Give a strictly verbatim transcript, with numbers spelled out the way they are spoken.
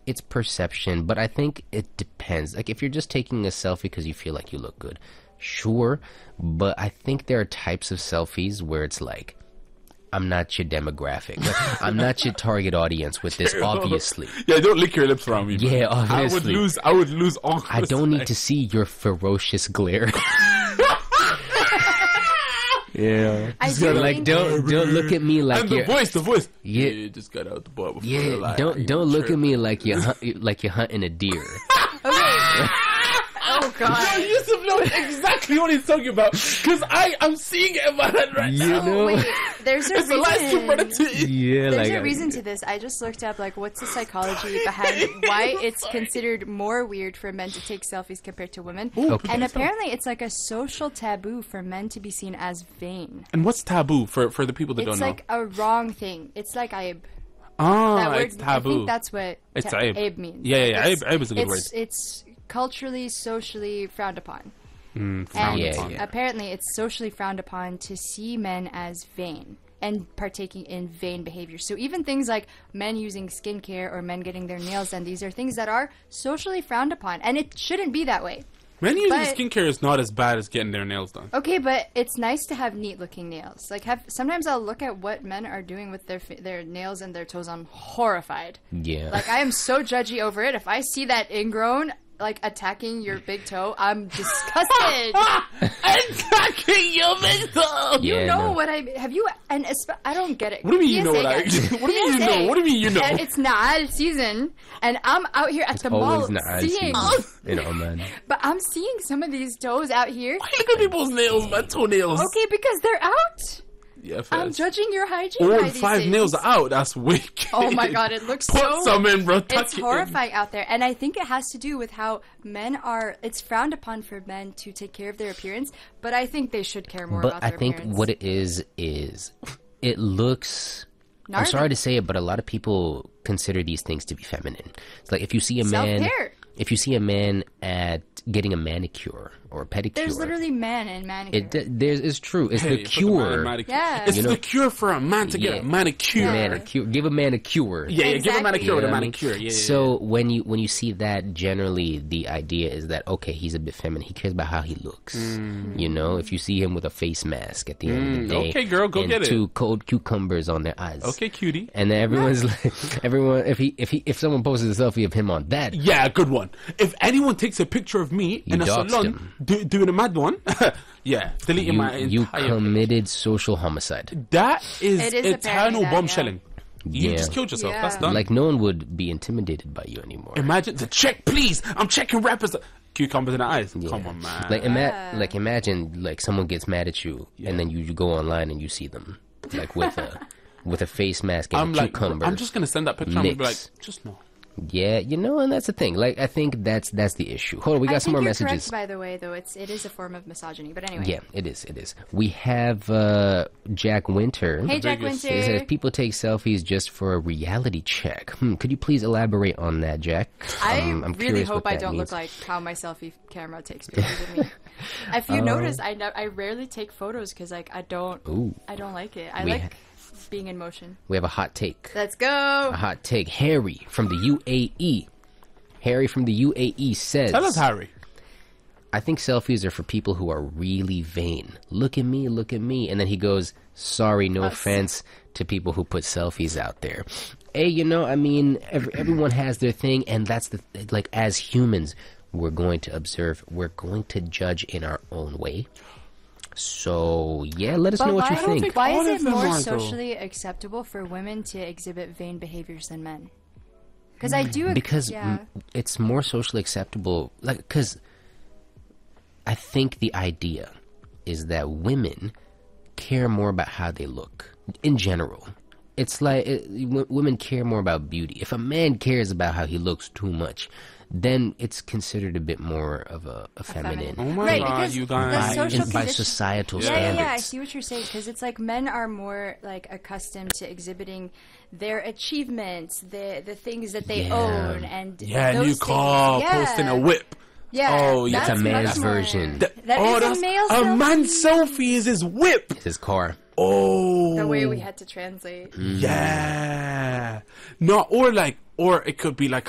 it's perception, but I think it depends. Like, if you're just taking a selfie because you feel like you look good, sure. But I think there are types of selfies where it's like, I'm not your demographic. Like, I'm not your target audience with this, obviously. Yeah, don't lick your lips around me. Bro. Yeah, obviously. I would lose, I would lose all I don't need to see your ferocious glare. Yeah. I do like, think- don't don't look at me like and the you're... voice, the voice. Yeah. You just got out the bar before Yeah, the light. don't don't look at me like you're hunt, like you're hunting a deer. Okay. Oh No, god. Yusuf knows exactly what he's talking about because I am seeing it in my head right You now. know? Oh, wait, there's a It's a light reason. stupidity. Yeah, There's like a reason to this. I just looked up like what's the psychology behind why it's considered more weird for men to take selfies compared to women. Okay. And apparently it's like a social taboo for men to be seen as vain. And what's taboo for for the people that It's don't like a wrong thing. It's like aib. know? Ah, That word, it's taboo. I think that's what It's ta- aib. aib means. Yeah, yeah, yeah. It's- Aib- aib is a good it's, word. It's culturally, socially frowned upon. Mm, And frowned Yeah, upon. yeah. apparently it's socially frowned upon to see men as vain and partaking in vain behavior. So even things like men using skincare or men getting their nails done, these are things that are socially frowned upon. And it shouldn't be that way. Men using But- skincare is not as bad as getting their nails done. Okay, but it's nice to have neat looking nails. Like have sometimes I'll look at what men are doing with their fi- their nails and their toes. I'm horrified. yeah. Like I am so judgy over it. If I see that ingrown like attacking your big toe, I'm disgusted. Attacking your mental. You Yeah, know no. what I have you and esp- I don't get it. What do you mean you know P S A what I- guys. what do you mean you P S A. know? What do you mean you know? And it's not season, and I'm out here at the mall Always not seeing, you know, man. but I'm seeing some of these toes out here. Why look at people's nails, my toenails? Okay, because they're out. Yeah, I'm fast. judging your hygiene. All by these five things. nails are out. That's wicked. Oh my god, it looks Put so. some in, bro. Tuck It's it in. horrifying out there, and I think it has to do with how men are. It's frowned upon for men to take care of their appearance, but I think they should care more But about I their think appearance. what it is is it looks. I'm Gnarly. sorry to say it, but a lot of people consider these things to be feminine. It's like if you see a man, Self-care. if you see a man at getting a manicure or a pedicure, There's literally man in manicure. it there's it's true. It's Hey, the put the man in cure. manicure. Yeah. It's You know- the cure for a man to get Yeah. a manicure. Yeah. Manicure. Give a man a cure. Yeah, yeah, give a Exactly. manicure with You a know what I mean? manicure. Yeah, yeah, So when you when you see that, generally the idea is that okay, he's a bit feminine. He cares about how he looks. You know, if you see him with a face mask at the end of the day, Mm, okay, girl, go and get it. two cold cucumbers on their eyes. Okay, cutie. And then everyone's like, everyone, if he, if he, if someone posts a selfie of him on that, Yeah, good one. If anyone takes a picture of me You in a doxed salon him. do, doing a mad one, yeah, deleting you, my you entire committed social homicide. That is, It is eternal apparently that, bombshelling. You Yeah. just killed yourself. Yeah. That's done. Like no one would be intimidated by you anymore. Imagine the check, please. I'm checking rappers. Cucumbers in the eyes. Yeah. Come on, man. Like ima- Yeah. like imagine like someone gets mad at you and then you, you go online and you see them like with a with a face mask and I'm a like, cucumber. I'm just gonna send that picture. I'm gonna be like, Mix. just no. Yeah, you know, and that's the thing. Like I think that's that's the issue. Hold on, we got I some think more you're messages. correct, by the way, though. It's it is a form of misogyny. But anyway. Yeah, it is. It is. We have uh, Jack Winter. Hey, Jack biggest- Winter. He says people take selfies just for a reality check. Hmm, could you please elaborate on that, Jack? I Um, I'm really curious hope what I that don't means. look like how my selfie camera takes pictures of me. If Uh, you notice, I no- I rarely take photos because like I don't Ooh. I don't like it. I We like ha- being in motion. We have a hot take. Let's go. A hot take. Harry from the U A E. Harry from the U A E says, Tell us, Harry. I think selfies are for people who are really vain. Look at me, look at me. And then he goes, sorry, no Us. offense to people who put selfies out there. Hey, you know, I mean, every, everyone has their thing, and that's the, like, as humans, we're going to observe, we're going to judge in our own way. So, yeah, let us But know what why, you think. think why all is of it them more are, though. socially acceptable for women to exhibit vain behaviors than men? Because I do ag- Because yeah. mm, it's more socially acceptable, like, because I think the idea is that women care more about how they look in general. It's like it, w- women care more about beauty. If a man cares about how he looks too much, then it's considered a bit more of a, a feminine. Oh my Right, god, because you the guys. by, social and by condition- societal Yeah, standards. yeah, yeah, I see what you're saying because it's like men are more like accustomed to exhibiting their achievements, the the things that they Yeah. own, and Yeah, those new things. car, Yeah. posting a whip. Yeah, Oh, yeah. It's a that's man's much more- version. Th- That oh, is a that's male a selfie. man's selfie is his whip. His car. Oh, The way we had to translate. yeah. No, or like, or it could be like